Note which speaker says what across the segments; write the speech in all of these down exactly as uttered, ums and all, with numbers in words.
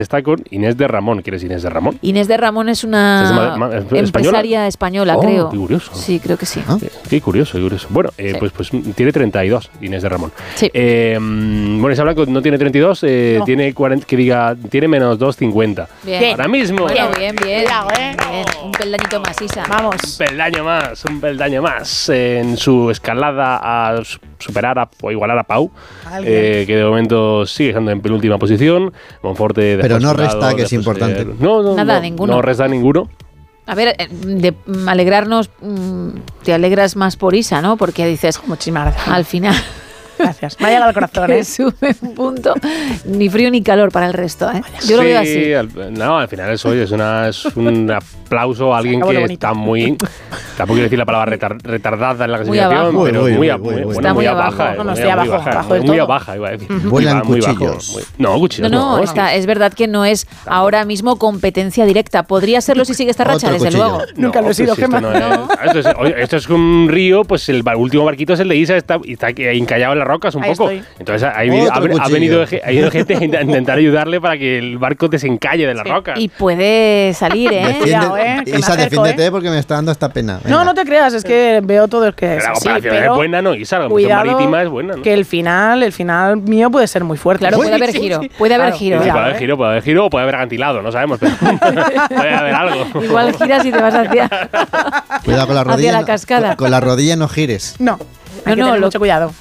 Speaker 1: Está con Inés de Ramón. ¿Quién es Inés de Ramón?
Speaker 2: Inés de Ramón es una
Speaker 1: ¿Es ma- ma- es
Speaker 2: empresaria española,
Speaker 1: Oh,
Speaker 2: creo.
Speaker 1: qué curioso.
Speaker 2: Sí, creo que sí.
Speaker 1: ¿Ah? Qué, qué curioso, qué curioso. Bueno, eh,
Speaker 2: Sí.
Speaker 1: pues, pues tiene treinta y dos, Inés de Ramón.
Speaker 2: Sí.
Speaker 1: Eh, bueno, esa Blanco no tiene treinta y dos, eh,
Speaker 3: No.
Speaker 1: tiene cuarenta, que diga, tiene menos dos cincuenta.
Speaker 2: Bien.
Speaker 1: Ahora mismo.
Speaker 2: Bien, bien, bien.
Speaker 3: Cuidado, ¿eh?
Speaker 2: Bien. Un peldañito más, Isa.
Speaker 3: Vamos.
Speaker 1: Un peldaño más, un peldaño más en su escalada a su- superar a, o igualar a Pau,
Speaker 3: Alguien.
Speaker 1: eh, que de momento sigue estando en penúltima posición. Monforte
Speaker 4: Pero
Speaker 1: dejó
Speaker 4: no
Speaker 1: a su
Speaker 4: resta,
Speaker 1: lado,
Speaker 4: que es
Speaker 1: después,
Speaker 4: importante.
Speaker 1: eh, no, no,
Speaker 2: Nada,
Speaker 1: no,
Speaker 2: ninguno.
Speaker 1: No resta ninguno.
Speaker 2: A ver, eh, de mm, alegrarnos, mm, te alegras más por Isa, ¿no? Porque dices,
Speaker 3: Muchísimas gracias.
Speaker 2: al final,
Speaker 3: Gracias. Me ha llegado al corazón,
Speaker 2: que
Speaker 3: ¿eh?
Speaker 2: sube un punto, ni frío ni calor para el resto, ¿eh? Yo lo
Speaker 1: Sí,
Speaker 2: veo así.
Speaker 1: al- no, al final es, oye, es, una, es un aplauso a alguien
Speaker 3: acabó lo
Speaker 1: que
Speaker 3: bonito.
Speaker 1: está muy... Tampoco quiero decir la palabra retar- retardada en la
Speaker 2: Muy
Speaker 1: clasificación,
Speaker 2: abajo.
Speaker 1: pero
Speaker 4: Muy,
Speaker 1: muy,
Speaker 4: muy,
Speaker 1: a-
Speaker 4: muy,
Speaker 1: muy-
Speaker 4: muy.
Speaker 1: bueno,
Speaker 2: Está
Speaker 1: muy
Speaker 2: muy
Speaker 1: a
Speaker 2: abajo.
Speaker 1: baja.
Speaker 3: No, no,
Speaker 1: muy
Speaker 3: estoy
Speaker 1: a- muy
Speaker 3: abajo,
Speaker 1: baja,
Speaker 3: abajo del
Speaker 1: muy a
Speaker 3: todo.
Speaker 1: baja, iba a decir.
Speaker 4: Vuelan
Speaker 1: Muy bajo,
Speaker 4: cuchillos.
Speaker 1: muy- No, cuchillos
Speaker 2: No,
Speaker 1: no.
Speaker 2: no, está, es verdad que no es ahora mismo competencia directa. Podría serlo si sigue esta racha,
Speaker 4: Otro
Speaker 2: desde
Speaker 4: cuchillo.
Speaker 2: luego.
Speaker 3: Nunca lo he sido,
Speaker 1: pues esto
Speaker 3: Gemma.
Speaker 1: no es- esto, es, oye, esto es un río, pues el bar- último barquito es el de Isa está, y está aquí encallado en las rocas un
Speaker 3: Ahí
Speaker 1: poco.
Speaker 3: estoy.
Speaker 1: Entonces ha,
Speaker 4: Otro
Speaker 1: ha, ha
Speaker 4: cuchillo.
Speaker 1: venido, ge- ha ido gente a intentar ayudarle para que el barco desencalle de las rocas.
Speaker 2: Y puede salir, ¿eh?
Speaker 4: Defiende-
Speaker 3: Cuidado, ¿eh, que me
Speaker 4: Isa,
Speaker 3: acerco,
Speaker 4: defiéndete
Speaker 3: ¿eh?
Speaker 4: porque me está dando esta pena.
Speaker 3: No,
Speaker 4: Venga.
Speaker 3: no te creas, es que veo todo el que es
Speaker 1: Pero la
Speaker 3: así,
Speaker 1: operación
Speaker 3: pero
Speaker 1: es buena, ¿no? Isa, la operación
Speaker 3: cuidado
Speaker 1: marítima es buena, ¿no?
Speaker 3: que el final, el final mío puede ser muy fuerte.
Speaker 2: Claro,
Speaker 3: Sí,
Speaker 2: puede haber
Speaker 3: sí,
Speaker 2: giro.
Speaker 3: sí.
Speaker 2: Puede haber
Speaker 3: Claro,
Speaker 2: giro.
Speaker 1: Sí,
Speaker 3: cuidado,
Speaker 1: puede haber
Speaker 3: ¿eh?
Speaker 1: giro, puede haber giro o puede haber acantilado, no sabemos, pero puede haber algo.
Speaker 2: Igual giras y te vas hacia...
Speaker 4: Cuidado con la
Speaker 2: hacia
Speaker 4: rodilla.
Speaker 2: la
Speaker 4: no-
Speaker 2: cascada.
Speaker 4: Con, con la rodilla no gires.
Speaker 3: No, hay que
Speaker 2: no,
Speaker 3: tener
Speaker 2: lo-
Speaker 3: mucho cuidado.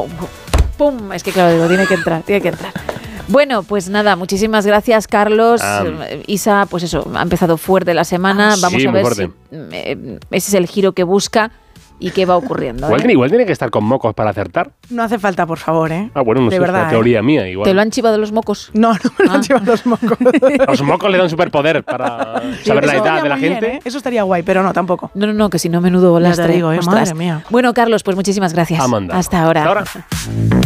Speaker 2: ¡Pum! Es que claro, digo, tiene que entrar, tiene que entrar. Bueno, pues nada, muchísimas gracias, Carlos.
Speaker 1: Ah.
Speaker 2: Eh, Isa, pues eso, ha empezado fuerte la semana.
Speaker 1: Ah,
Speaker 2: Vamos
Speaker 1: sí,
Speaker 2: a
Speaker 1: muy
Speaker 2: ver
Speaker 1: fuerte.
Speaker 2: si eh, ese es el giro que busca y qué va ocurriendo.
Speaker 1: Igual,
Speaker 2: ¿eh?
Speaker 1: tiene, igual tiene que estar con mocos para acertar.
Speaker 3: No hace falta, por favor, ¿eh?
Speaker 1: Ah, bueno, no
Speaker 3: De
Speaker 1: sé,
Speaker 3: verdad,
Speaker 1: es una teoría mía. Igual.
Speaker 2: ¿Te lo han chivado los mocos?
Speaker 3: No, no me lo
Speaker 2: Ah.
Speaker 3: han llevado los mocos.
Speaker 1: Los mocos le dan superpoder para saber la
Speaker 3: Eso
Speaker 1: edad
Speaker 3: estaría
Speaker 1: de la
Speaker 3: muy bien,
Speaker 1: gente.
Speaker 3: ¿eh? Eso estaría guay, pero no, tampoco.
Speaker 2: No, no, no, que si no, menudo
Speaker 3: Ya te
Speaker 2: lastre.
Speaker 3: digo, ¿eh?
Speaker 2: Ostras.
Speaker 3: Madre mía.
Speaker 2: Bueno, Carlos, pues muchísimas gracias.
Speaker 1: Amanda.
Speaker 2: Hasta ahora.
Speaker 1: Hasta ahora.